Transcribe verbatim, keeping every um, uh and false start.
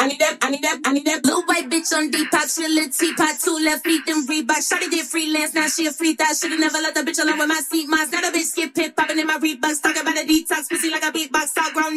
I need that, I need that, I need that blue white bitch on Depop. She a little teapot, two left feet, them Reebok. Shawty did freelance, now she a free thought. Shoulda never let the bitch alone with my seat. Mine's not a bitch, skip pit, popping in my Reeboks. Talking about a detox, pussy like a beatbox, outgrown.